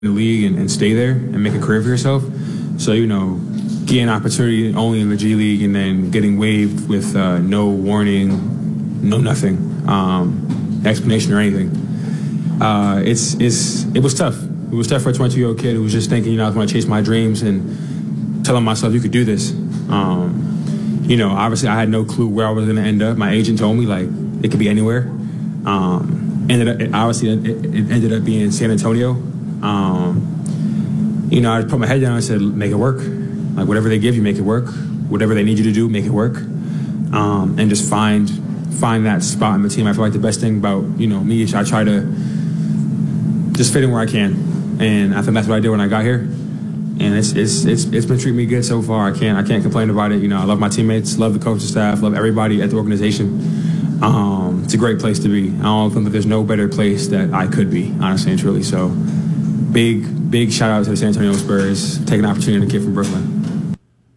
the league and stay there and make a career for yourself. So, getting an opportunity only in the G League and then getting waived with no warning, no nothing, explanation or anything. It was tough. It was tough for a 22-year-old kid who was just thinking, I was going to chase my dreams and telling myself you could do this. Obviously I had no clue where I was going to end up. My agent told me, it could be anywhere. It ended up being San Antonio. I put my head down and said, make it work. Whatever they give you, make it work. Whatever they need you to do, make it work. And just find that spot in the team. I feel like the best thing about, me is I try to just fit in where I can. And I think that's what I did when I got here. And it's been treating me good so far. I can't complain about it. I love my teammates, love the coaching staff, love everybody at the organization. It's a great place to be. I don't think that there's no better place that I could be, honestly and truly. So big shout out to the San Antonio Spurs, taking an opportunity to kid from Brooklyn.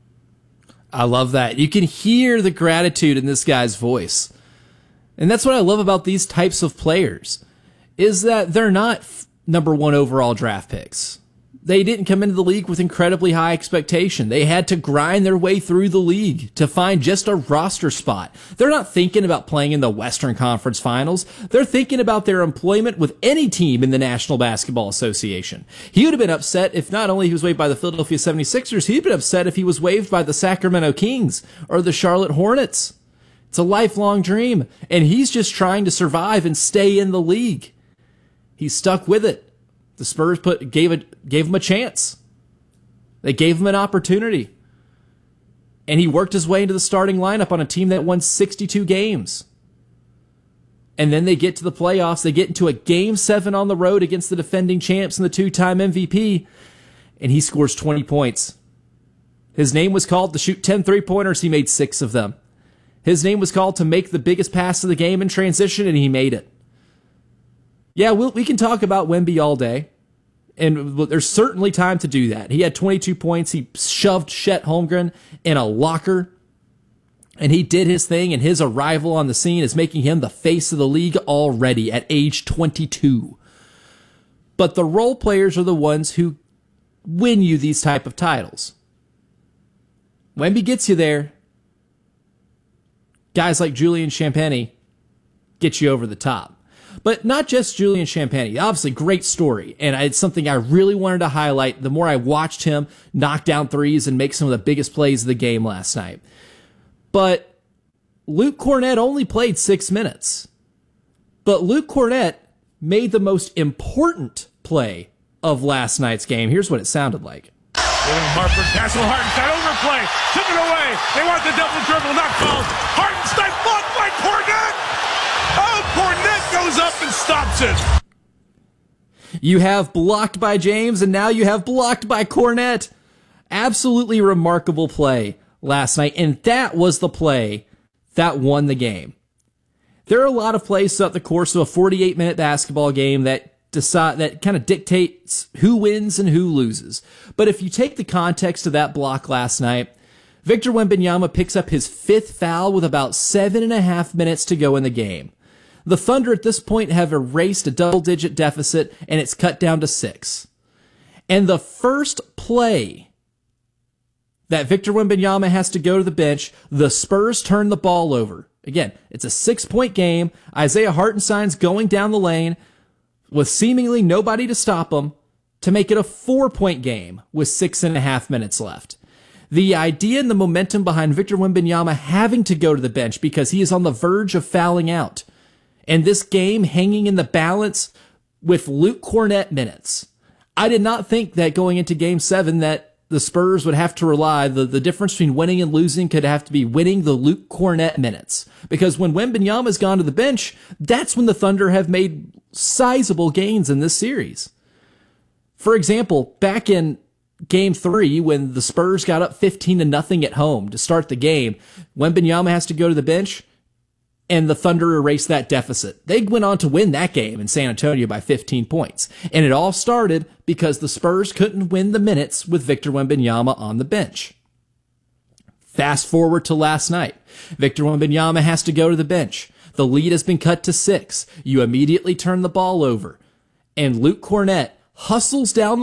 I love that. You can hear the gratitude in this guy's voice. And that's what I love about these types of players, is that they're not number one overall draft picks. They didn't come into the league with incredibly high expectation. They had to grind their way through the league to find just a roster spot. They're not thinking about playing in the Western Conference Finals. They're thinking about their employment with any team in the National Basketball Association. He would have been upset if not only he was waived by the Philadelphia 76ers, he'd been upset if he was waived by the Sacramento Kings or the Charlotte Hornets. It's a lifelong dream, and he's just trying to survive and stay in the league. He's stuck with it. The Spurs gave him a chance. They gave him an opportunity. And he worked his way into the starting lineup on a team that won 62 games. And then they get to the playoffs. They get into a Game 7 on the road against the defending champs and the two-time MVP. And he scores 20 points. His name was called to shoot 10 three-pointers. He made 6 of them. His name was called to make the biggest pass of the game in transition, and he made it. Yeah, we can talk about Wemby all day, and there's certainly time to do that. He had 22 points. He shoved Chet Holmgren in a locker, and he did his thing, and his arrival on the scene is making him the face of the league already at age 22. But the role players are the ones who win you these type of titles. Wemby gets you there. Guys like Julian Champagnie get you over the top. But not just Julian Champagnie. Obviously, great story. And it's something I really wanted to highlight the more I watched him knock down threes and make some of the biggest plays of the game last night. But Luke Kornet only played 6 minutes. But Luke Kornet made the most important play of last night's game. Here's what it sounded like. William Hartford, pass to Hartenstein, overplay, took it away. They want the double dribble, not called. Hartenstein blocked by Kornet. Oh, Kornet goes up and stops it. You have blocked by James, and now you have blocked by Kornet. Absolutely remarkable play last night, and that was the play that won the game. There are a lot of plays throughout the course of a 48-minute basketball game that kind of dictates who wins and who loses. But if you take the context of that block last night, Victor Wembanyama picks up his 5th foul with about 7.5 minutes to go in the game. The Thunder at this point have erased a double-digit deficit, and it's cut down to 6. And the first play that Victor Wembanyama has to go to the bench, the Spurs turn the ball over. Again, it's a 6-point game. Isaiah Hartenstein's going down the lane with seemingly nobody to stop him to make it a 4-point game with 6.5 minutes left. The idea and the momentum behind Victor Wembanyama having to go to the bench because he is on the verge of fouling out, and this game hanging in the balance with Luke Kornet minutes. I did not think that going into Game 7 that the Spurs would have to rely, the difference between winning and losing could have to be winning the Luke Kornet minutes. Because when Wembanyama's gone to the bench, that's when the Thunder have made sizable gains in this series. For example, back in Game 3, when the Spurs got up 15-0 at home to start the game, Wembanyama has to go to the bench, and the Thunder erased that deficit. They went on to win that game in San Antonio by 15 points. And it all started because the Spurs couldn't win the minutes with Victor Wembanyama on the bench. Fast forward to last night. Victor Wembanyama has to go to the bench. The lead has been cut to 6. You immediately turn the ball over. And Luke Kornet hustles down